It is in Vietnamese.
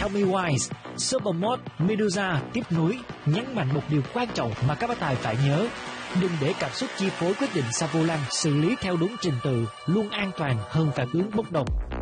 Tell Me Why, Supermod, Medusa tiếp nối nhấn mạnh một điều quan trọng mà các bác tài phải nhớ. Đừng để cảm xúc chi phối quyết định xa vô lăng, xử lý theo đúng trình tự, luôn an toàn hơn phản ứng bốc đồng.